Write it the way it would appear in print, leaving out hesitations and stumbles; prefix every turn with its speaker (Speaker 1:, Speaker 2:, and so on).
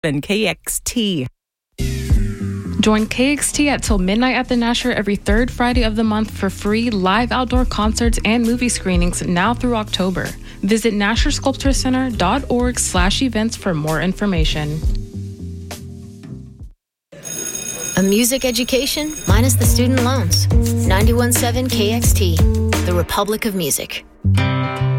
Speaker 1: and KXT.
Speaker 2: Join KXT at till midnight at the Nasher every third Friday of the month for free live outdoor concerts and movie screenings now through October. Visit NasherSculptorCenter.org/events for more information.
Speaker 3: A music education minus the student loans. 91.7 KXT, the Republic of Music.